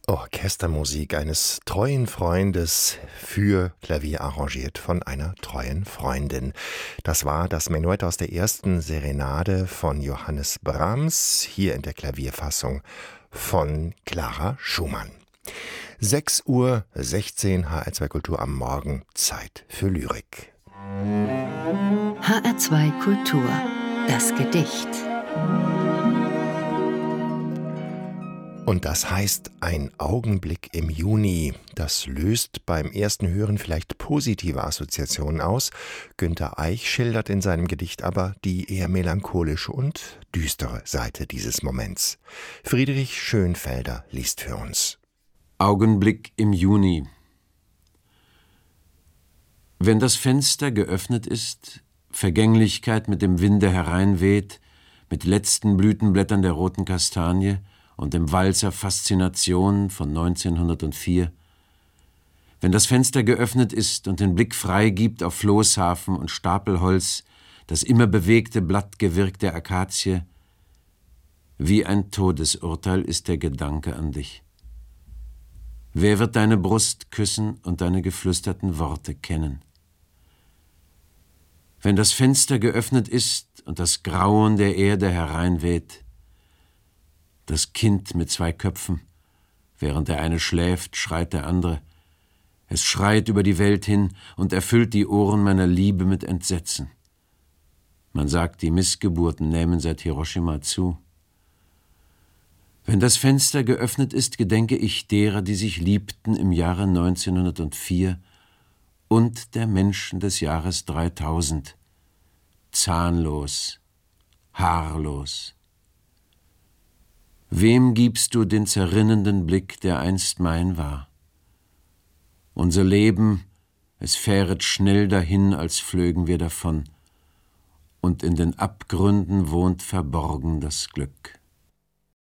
Orchestermusik eines treuen Freundes für Klavier arrangiert von einer treuen Freundin. Das war das Menuett aus der ersten Serenade von Johannes Brahms, hier in der Klavierfassung von Clara Schumann. 6:16 Uhr, HR2 Kultur am Morgen, Zeit für Lyrik. HR2 Kultur, das Gedicht. Und das heißt ein Augenblick im Juni. Das löst beim ersten Hören vielleicht positive Assoziationen aus. Günter Eich schildert in seinem Gedicht aber die eher melancholische und düstere Seite dieses Moments. Friedrich Schönfelder liest für uns. Augenblick im Juni. Wenn das Fenster geöffnet ist, Vergänglichkeit mit dem Winde hereinweht, mit letzten Blütenblättern der roten Kastanie und dem Walzer Faszination von 1904, wenn das Fenster geöffnet ist und den Blick frei gibt auf Floßhafen und Stapelholz, das immer bewegte Blattgewirk der Akazie, wie ein Todesurteil ist der Gedanke an dich. Wer wird deine Brust küssen und deine geflüsterten Worte kennen? Wenn das Fenster geöffnet ist und das Grauen der Erde hereinweht, das Kind mit 2 Köpfen, während der eine schläft, schreit der andere. Es schreit über die Welt hin und erfüllt die Ohren meiner Liebe mit Entsetzen. Man sagt, die Missgeburten nähmen seit Hiroshima zu. Wenn das Fenster geöffnet ist, gedenke ich derer, die sich liebten im Jahre 1904 und der Menschen des Jahres 3000, zahnlos, haarlos. Wem gibst du den zerrinnenden Blick, der einst mein war? Unser Leben, es fähret schnell dahin, als flögen wir davon, und in den Abgründen wohnt verborgen das Glück.